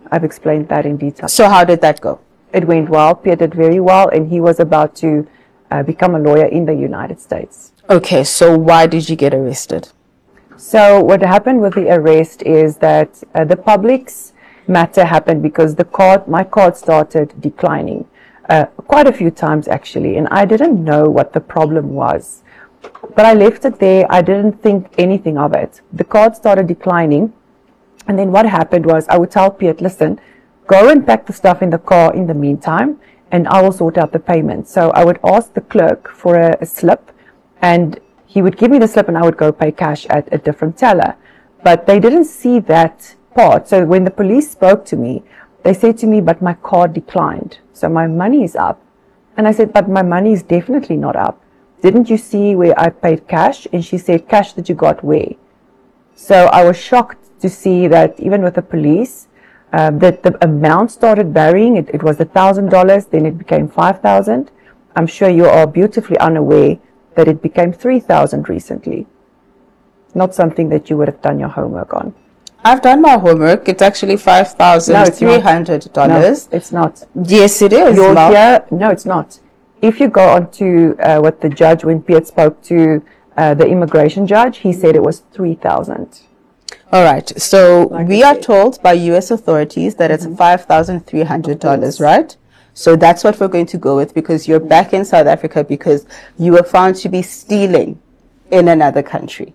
I've explained that in detail. So how did that go? It went well. Pierre did very well, and he was about to become a lawyer in the United States. Okay, so why did you get arrested? So what happened with the arrest is that the public's matter happened because my card started declining quite a few times actually, and I didn't know what the problem was. But I left it there. I didn't think anything of it. The card started declining, and then what happened was I would tell Piet, listen, go and pack the stuff in the car in the meantime, and I will sort out the payment. So I would ask the clerk for a slip, and he would give me the slip, and I would go pay cash at a different teller. But they didn't see that part. So when the police spoke to me, they said to me, but my card declined, so my money is up. And I said, but my money is definitely not up. Didn't you see where I paid cash? And she said, cash that you got where? So I was shocked to see that even with the police, that the amount started varying. It was $1,000, then it became $5,000. I'm sure you are beautifully unaware that it became $3,000 recently. Not something that you would have done your homework on. I've done my homework. It's actually $5,300. No, it's not. Yes, it is. No, it's not. If you go on to what the judge, when Piet spoke to the immigration judge, he said it was $3,000. All right. So we are told by U.S. authorities that it's $5,300, right? So that's what we're going to go with, because you're back in South Africa because you were found to be stealing in another country.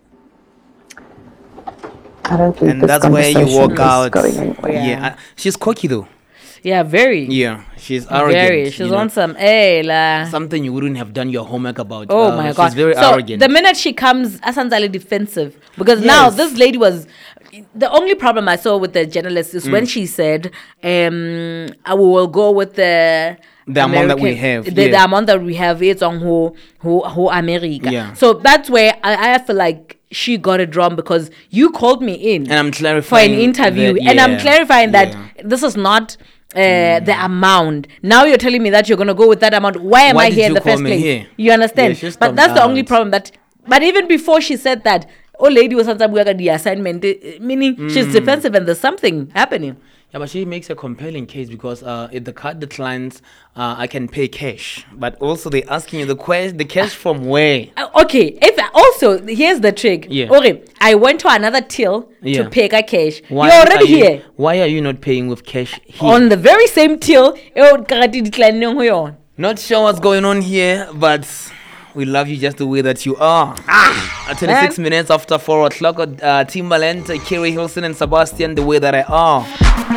I don't think And this that's where you walk out. Going anywhere. Yeah. She's cocky though. Yeah, very. Yeah, she's arrogant. Very. She's on some, something you wouldn't have done your homework about. Oh my God. She's very so arrogant. The minute she comes, Asanzali defensive. Because now this lady was, the only problem I saw with the journalist is when she said, I will go with the amount that we have. The amount that we have, it's on who America. Yeah. So that's where I feel like she got it wrong, because you called me in. And I'm clarifying. For an interview. And I'm clarifying that this is not the amount. Now you're telling me that you're going to go with that amount. Why am I here in the first place? Here? You understand? Yeah, but that's the only problem. But even before she said that, lady was sometimes we got the assignment, meaning she's defensive and there's something happening. Yeah, but she makes a compelling case because if the card declines, I can pay cash. But also they're asking you the cash from where? Okay, here's the trick. Yeah. Okay, I went to another till to pay cash. Why You're already here. Why are you not paying with cash here? On the very same till, not sure what's going on here, but we love you just the way that you are. 26 minutes after 4 o'clock, Timbaland, Kerry Hilson and Sebastian, the way that I are.